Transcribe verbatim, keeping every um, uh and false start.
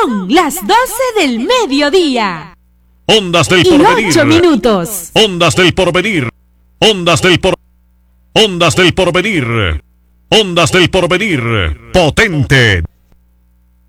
Son las doce del mediodía. Ondas del Y porvenir. ocho minutos. Ondas del porvenir. Ondas del por. Ondas del porvenir. Ondas del porvenir. Potente.